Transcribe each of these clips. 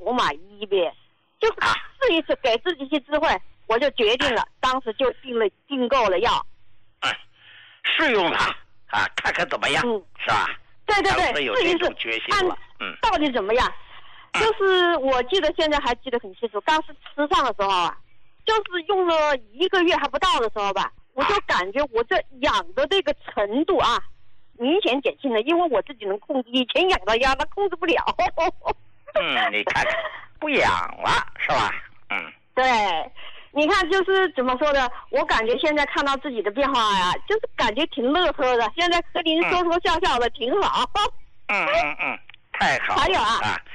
不满意呗，就是试一次，给自己一些智慧，我就决定了，当时就订购了药。 试用它啊，看看怎么样，是吧？ 对，试一试，看到底怎么样。就是我记得现在还记得很清楚，刚是吃上的时候啊，就是用了1个月还不到的时候吧，我就感觉我这痒的这个程度啊，明显减轻了，因为我自己能控制，以前痒到压，那控制不了。 你看看，不痒了是吧？ 对，你看就是怎么说呢？我感觉现在看到自己的变化呀，就是感觉挺乐呵的。现在和您说说笑笑的，挺好。 太好了。 还有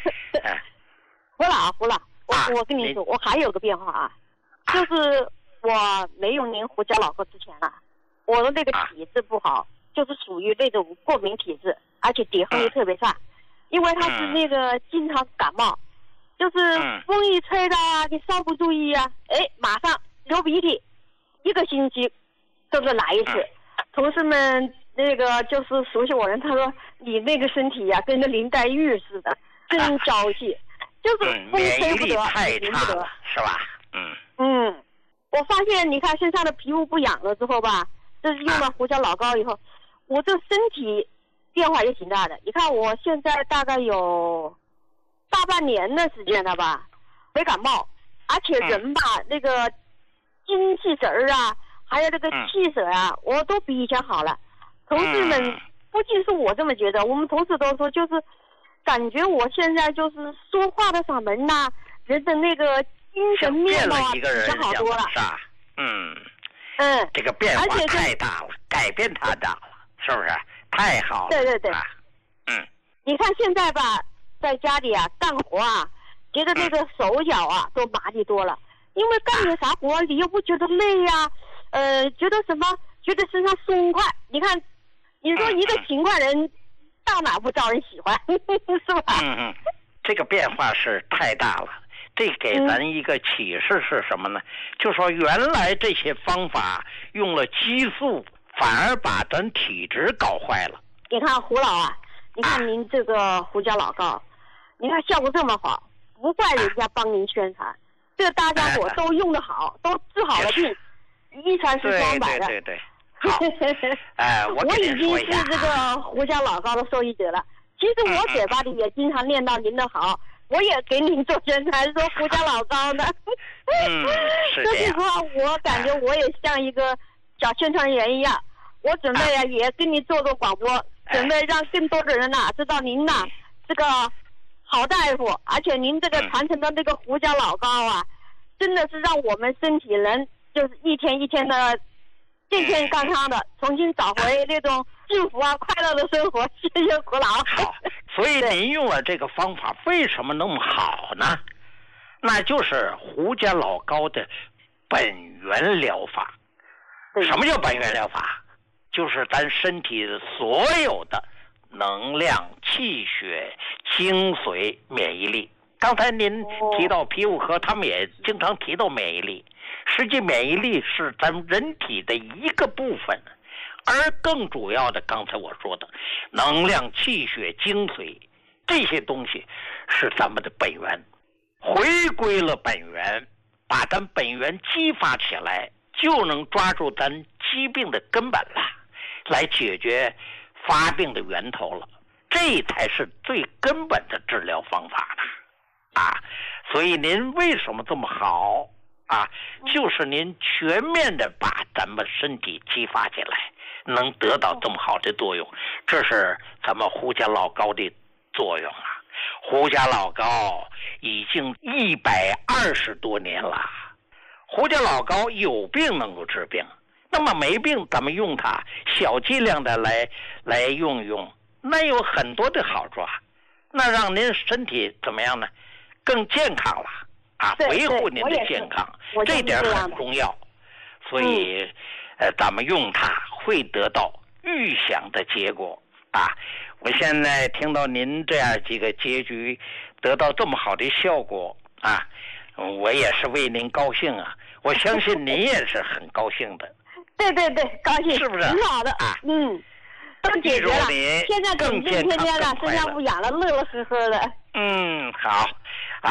胡老，我跟你说，我还有个变化啊，就是我没用您胡椒老哥之前啊，我的那个体质不好，就是属于那种过敏体质，而且抵抗力特别差，因为他是那个经常感冒，就是风一吹的啊，你稍不注意啊，马上流鼻涕，1个星期都是来一次。同事们那个就是熟悉我人，他说你那个身体呀，跟个林黛玉似的，真娇气，就是风吹不得， 太差了，是吧？ 我发现你看身上的皮肤不痒了之后吧，这是用了胡椒老膏以后，我这身体变化也挺大的。你看我现在大概有大半年的时间了吧，没感冒，而且人吧那个精气神儿啊，还有这个气色啊，我都比以前好了。同事们不仅是我这么觉得，我们同事都说，就是感觉我现在就是说话的嗓门呐，人的那个精神面貌啊，比较好多了， 是吧？这个变化太大了，改变太大了，是不是？太好了。 对。你看现在吧，在家里啊干活啊，觉得这个手脚啊都麻利多了，因为干点啥活你又不觉得累呀，觉得什么？觉得身上松快。你看，你说一个勤快人到哪不招人喜欢，是吧？ 这个变化是太大了。这给咱一个启示是什么呢？就说原来这些方法用了激素，反而把咱体质搞坏了。 你看胡老啊，你看您这个胡椒老膏，你看效果这么好，不怪人家帮您宣传，这大家伙都用得好，都治好了病，一传十双百的。 对。好，我已经是这个胡椒老膏的受益者了。其实我嘴巴里也经常念叨您的好，我也给您做宣传，说胡椒老膏呢。 是这样。 说实话，我感觉我也像一个小宣传员一样，我准备也跟您做广播，准备让更多的人知道您这个好大夫，而且您这个传承的这个胡椒老膏啊，真的是让我们身体人就是一天一天的健健康康的，重新找回那种幸福啊快乐的生活。谢谢胡老。 好，所以您用了这个方法为什么那么好呢？那就是胡椒老膏的本源疗法。什么叫本源疗法？就是咱身体所有的能量、气血、精髓、免疫力。刚才您提到皮肤科，他们也经常提到免疫力。实际免疫力是咱们人体的一个部分，而更主要的，刚才我说的能量、气血、精髓这些东西是咱们的本源。回归了本源，把咱本源激发起来，就能抓住咱疾病的根本了，来解决发病的源头了。这才是最根本的治疗方法呢。所以您为什么这么好？就是您全面的把咱们身体激发起来，能得到这么好的作用，这是咱们胡椒老膏的作用啊。胡椒老膏已经120多年了，胡椒老膏有病能够治病，那么没病咱们用它小剂量的来用，那有很多的好处啊，那让您身体怎么样呢？更健康了。维护您的健康，这点很重要。所以，咱们用它会得到预想的结果我现在听到您这样几个结局得到这么好的效果我也是为您高兴啊！我相信您也是很高兴的。 对，高兴， 是不是？ 很好的都解决了。现在整天的身上不痒了，乐乐呵呵的。 好，